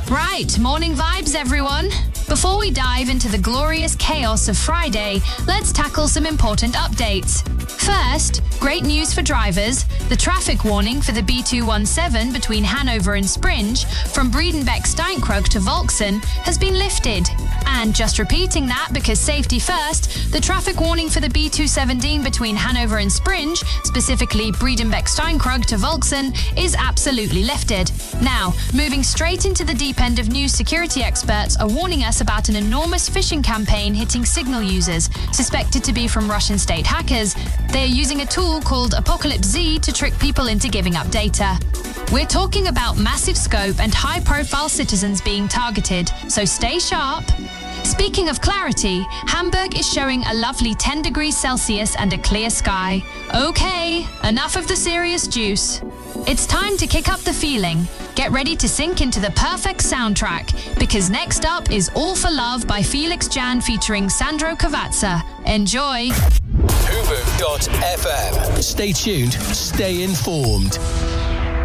Right, morning vibes, everyone. Before we dive into the glorious chaos of Friday, let's tackle some important updates. First, great news for drivers. The traffic warning for the B217 between Hanover and Springe from Breedenbeck-Steinkrug to Volksen has been lifted. And just repeating that because safety first, the traffic warning for the B217 between Hanover and Springe, specifically Breedenbeck-Steinkrug to Volksen, is absolutely lifted. Now, moving straight into the deep end of news, security experts are warning us about an enormous phishing campaign hitting Signal users, suspected to be from Russian state hackers. They are using a tool called Apocalypse Z to trick people into giving up data. We're talking about massive scope and high-profile citizens being targeted, so stay sharp. Speaking of clarity, Hamburg is showing a lovely 10 degrees Celsius and a clear sky. Okay, enough of the serious juice. It's time to kick up the feeling. Get ready to sink into the perfect soundtrack, because next up is All for Love by Felix Jan featuring Sandro Cavazza. Enjoy! Hoover.fm. Stay tuned, stay informed.